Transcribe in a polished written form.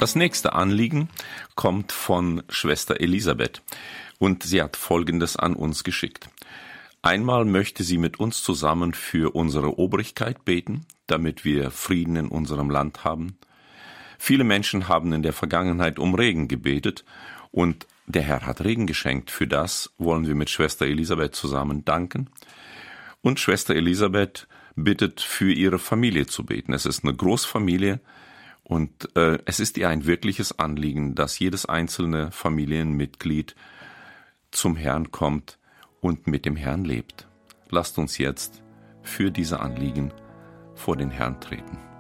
Das nächste Anliegen kommt von Schwester Elisabeth und sie hat Folgendes an uns geschickt. Einmal möchte sie mit uns zusammen für unsere Obrigkeit beten, damit wir Frieden in unserem Land haben. Viele Menschen haben in der Vergangenheit um Regen gebetet und der Herr hat Regen geschenkt. Für das wollen wir mit Schwester Elisabeth zusammen danken. Und Schwester Elisabeth bittet für ihre Familie zu beten. Es ist eine Großfamilie und es ist ihr ein wirkliches Anliegen, dass jedes einzelne Familienmitglied zum Herrn kommt und mit dem Herrn lebt. Lasst uns jetzt für diese Anliegen vor den Herrn treten.